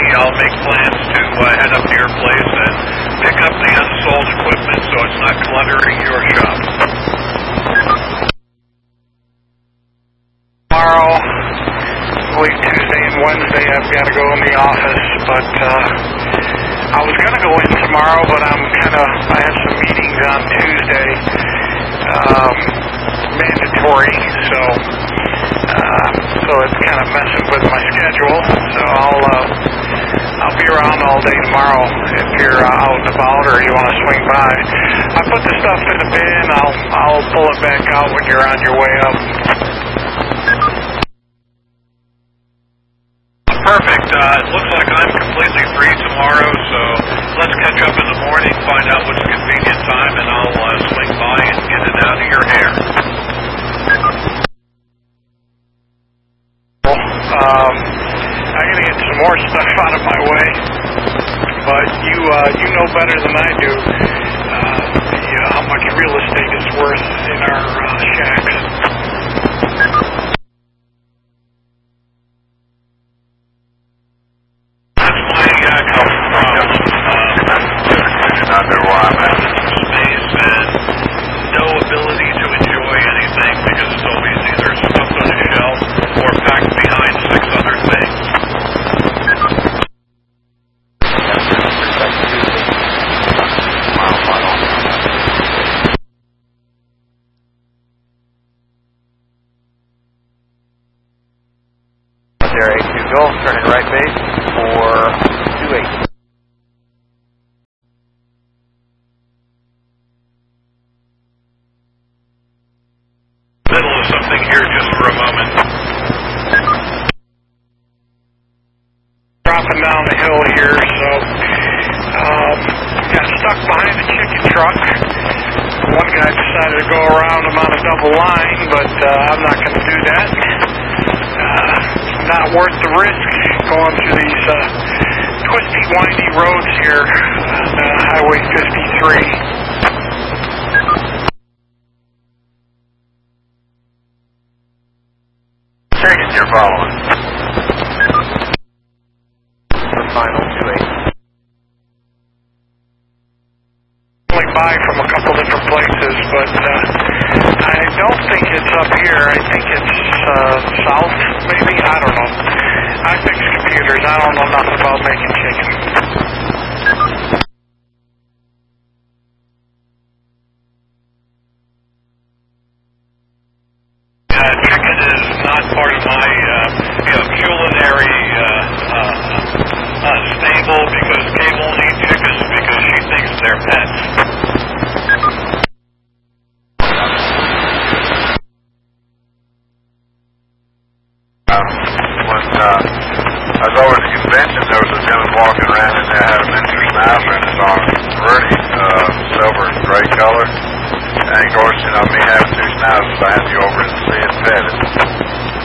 I'll make plans to head up to your place and pick up the unsold equipment so it's not cluttering your shop. Tomorrow, I believe Tuesday and Wednesday, I've got to go in the office, but I was going to go in tomorrow, but I had some meetings on Tuesday, mandatory, so it's kind of messing with my schedule, so I'll be around all day tomorrow if you're out and about or you want to swing by. I put the stuff in the bin, I'll pull it back out when you're on your way up. Perfect. It looks like I'm completely free tomorrow, so let's catch up in the morning, find out what's a convenient time, and I'll swing by and get it out of your hair. I gotta get some more stuff out of my way, but you know better than I do how much real estate is worth in our shacks. Turning right base for 28. Middle of something here just for a moment. Dropping down the hill here, so got stuck behind the chicken truck. One guy decided to go around him on a double line, but I'm not going to do that. Not worth the risk going through these twisty, windy roads here on Highway 53. Chickens you're following. The final 28. Only by from a couple different places, but I don't think it's up here. I think it's south, maybe. I don't know. I fix computers. I don't know nothing about making chicken. Chicken is not part of my culinary stable because Kay won't eat chickens because she thinks they're pets. I was over at the convention, there was a gentleman walking around in there, had a miniature schnauzer in his arm, pretty silver and gray color. And of course, me having two schnauzers, I had to go over and see it fed it.